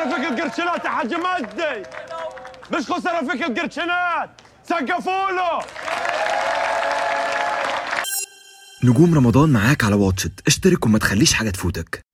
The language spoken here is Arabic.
خسارة فيك القرشنات يا حاج مجدي، مش خسارة فيك القرشنات، سقفوا له. نجوم رمضان معاك على واتشت، اشترك وما تخليش حاجة تفوتك.